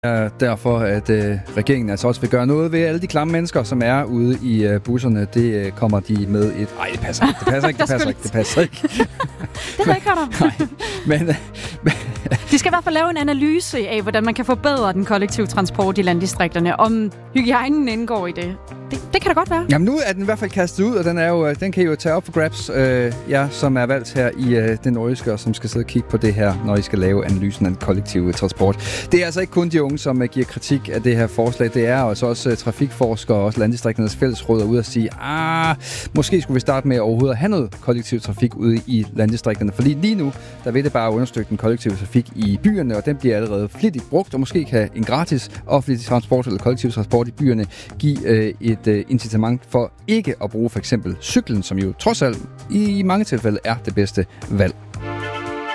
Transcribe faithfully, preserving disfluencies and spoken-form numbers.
er derfor, at øh, regeringen altså også vil gøre noget ved alle de klamme mennesker, som er ude i øh, busserne. Det øh, kommer de med et... Ej, det passer ikke, det passer ikke, det passer ikke, det passer ikke. Det har jeg ikke hørt om. Nej, men... Øh, men de skal i hvert fald lave en analyse af, hvordan man kan forbedre den kollektive transport i landdistrikterne. Om hygiejnen indgår i det. Det, det kan da godt være. Jamen nu er den i hvert fald kastet ud, og den, er jo, den kan I jo tage op for grabs. Øh, jeg, som er valgt her i øh, den nordjyske, og som skal sidde og kigge på det her, når I skal lave analysen af den kollektive transport. Det er altså ikke kun de unge, som uh, giver kritik af det her forslag. Det er altså også uh, trafikforskere og også Landdistrikternes Fællesråd ude at sige, ah, måske skulle vi starte med overhovedet at have noget kollektiv trafik ude i landdistrikterne. Fordi lige nu, der vil det bare understøtte den kollektive trafik i byerne, og den bliver allerede flittigt brugt, og måske kan en gratis offentlig transport eller kollektiv transport i byerne give uh, et uh, incitament for ikke at bruge for eksempel cyklen, som jo trods alt i mange tilfælde er det bedste valg.